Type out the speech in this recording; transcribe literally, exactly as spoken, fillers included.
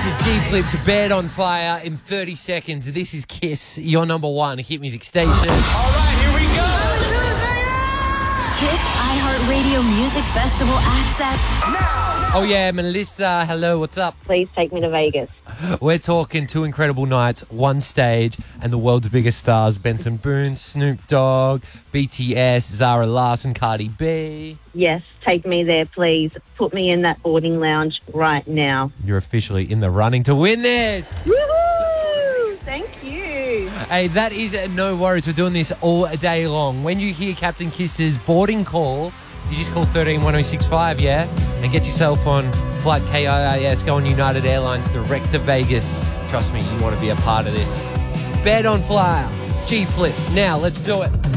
to G Flip's Bed on Fire in thirty seconds. This is Kiss, your number one hit music station. All right, here we go. Kiss iHeartRadio Music Festival access Now. Oh yeah, Melissa, hello, what's up? Please take me to Vegas. We're talking two incredible nights, one stage, and the world's biggest stars, Benson Boone, Snoop Dogg, B T S, Zara Larsson, Cardi B. Yes, take me there, please. Put me in that boarding lounge right now. You're officially in the running to win this. Woohoo! Thank you. Hey, that is uh, no worries. We're doing this all day long. When you hear Captain Kiss's boarding call, you just call one three one oh six five, yeah? And get yourself on flight K I I S, go on United Airlines direct to Vegas. Trust me, you want to be a part of this. Bed on Fire, G Flip. Now, let's do it.